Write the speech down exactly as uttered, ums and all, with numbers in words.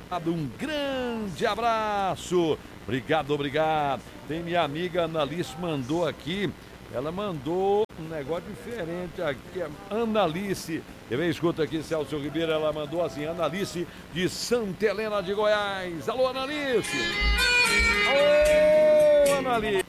Um grande abraço. Obrigado, obrigado. Tem minha amiga Analice mandou aqui. Ela mandou um negócio diferente aqui. Analice. Eu escuto aqui, Celso Ribeiro. Ela mandou assim: Analice de Santa Helena de Goiás. Alô, Analice. Alô, Analice.